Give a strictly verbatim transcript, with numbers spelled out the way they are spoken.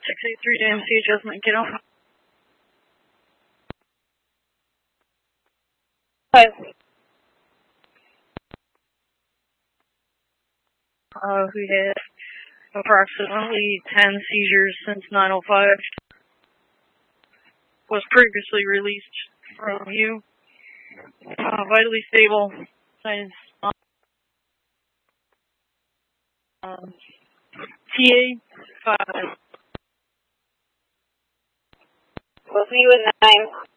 six eight three, D M C adjustment, get on. Five. Uh, we had approximately ten seizures since nine oh five. Was previously released from you. Uh, vitally stable. Since, um, T A five. We'll see you at nine.